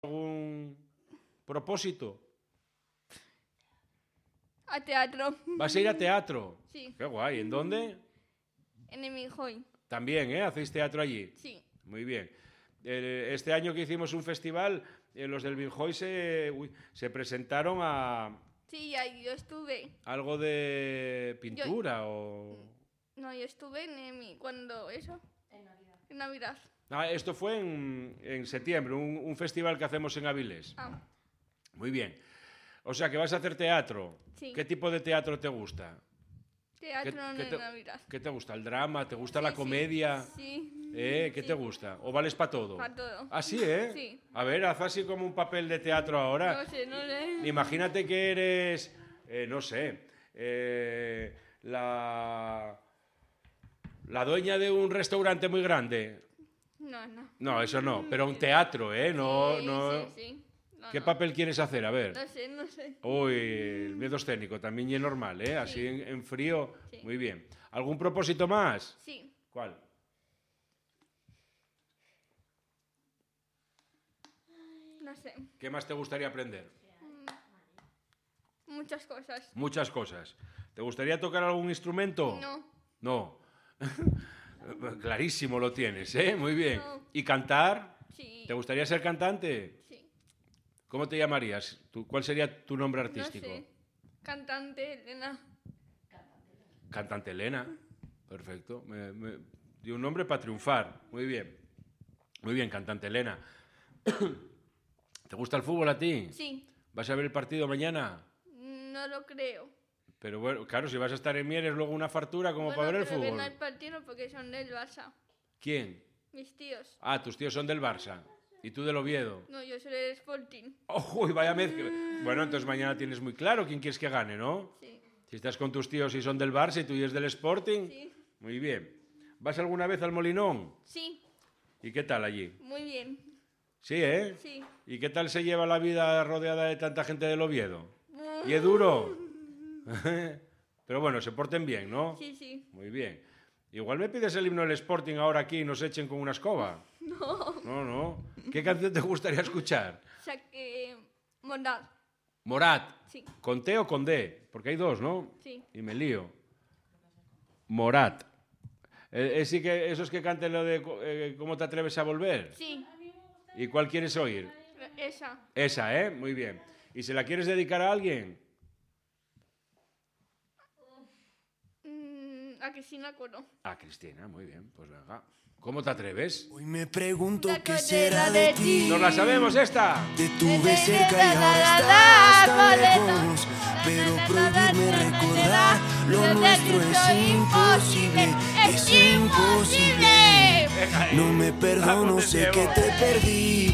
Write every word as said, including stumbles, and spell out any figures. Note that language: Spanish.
¿Algún propósito? A teatro. ¿Vas a ir a teatro? Sí. Qué guay. ¿En dónde? En el Minjoy. También, ¿eh? ¿Hacéis teatro allí? Sí. Muy bien. Eh, este año que hicimos un festival, eh, los del Minjoy se, uy, se presentaron a Sí, ahí yo estuve. algo de pintura Yo- o... No, yo estuve en EMI. ¿Cuándo eso? En Navidad. En Navidad. Ah, esto fue en, en septiembre, un, un festival que hacemos en Avilés. Ah, Muy bien. O sea, que vas a hacer teatro. Sí. ¿Qué tipo de teatro te gusta? teatro ¿Qué- en qué te- Navidad. ¿Qué te gusta? ¿El drama? ¿Te gusta Sí, la sí. comedia? Sí. ¿Eh? ¿Qué Sí. te gusta? ¿O vales para todo? Pa' todo. ¿Ah, sí, eh? Sí. A ver, haz así como un papel de teatro ahora. No sé, no sé. Imagínate que eres, eh, no sé, eh, la, la dueña de un restaurante muy grande. No, no. No, eso no, pero un teatro, ¿eh? No, sí, no. sí, sí. No, ¿Qué no. papel quieres hacer? A ver. No sé, no sé. Uy, el miedo escénico, también y es normal, ¿eh? Así Sí. en, en frío. Sí. Muy bien. ¿Algún propósito más? Sí. ¿Cuál? No sé. ¿Qué más te gustaría aprender? Muchas cosas. Muchas cosas. ¿Te gustaría tocar algún instrumento? No. No. Clarísimo lo tienes, ¿eh? Muy bien. No. ¿Y cantar? Sí. ¿Te gustaría ser cantante? Sí. ¿Cómo te llamarías? ¿Tú- ¿Cuál sería tu nombre artístico? No sé. Cantante, Elena. Cantante Elena. Perfecto. Me, me- dio un nombre para triunfar. Muy bien. Muy bien, cantante Elena. ¿Te gusta el fútbol a ti? Sí. ¿Vas a ver el partido mañana? No lo creo. Pero bueno, claro, si vas a estar en Mieres luego una fartura como para ver el pero ven fútbol. al partido porque son del Barça. ¿Quién? Mis tíos. Ah, tus tíos son del Barça. ¿Y tú del Oviedo? No, yo soy del Sporting. ¡Oh, uy, vaya mezcla! Bueno, entonces mañana tienes muy claro quién quieres que gane, ¿no? Sí. Si estás con tus tíos y son del Barça y tú y es del Sporting. Sí. Muy bien. ¿Vas alguna vez al Molinón? Sí. ¿Y qué tal allí? Muy bien. Sí, ¿eh? Sí. ¿Y qué tal se lleva la vida rodeada de tanta gente del Oviedo? ¿Y es duro? Pero bueno, se porten bien, ¿no? Sí, sí. Muy bien. Igual me pides el himno del Sporting ahora aquí y nos echen con una escoba. No. No, no. ¿Qué canción te gustaría escuchar? O sea que... Mondad. Morat. Sí. ¿Con T o con D? Porque hay dos, ¿no? Sí. Y me lío. Morat. Eh, eh, sí que esos que canten lo de eh, ¿Cómo te atreves a volver? Sí. ¿Y cuál quieres oír? Esa. Esa, ¿eh? Muy bien. ¿Y se la quieres dedicar a alguien? Mm, a Cristina Coro. A Cristina, muy bien. Pues venga. ¿Cómo te atreves? Hoy me pregunto La qué cordera será de de ti. ¡Nos la sabemos esta! Te tuve cerca y la, la, ahora la, estás la, tan la, lejos. Pero prohibirme recordar lo nuestro es imposible. Es imposible. Venga, eh. No me perdono, Vamos de sé que nuevo. te perdí.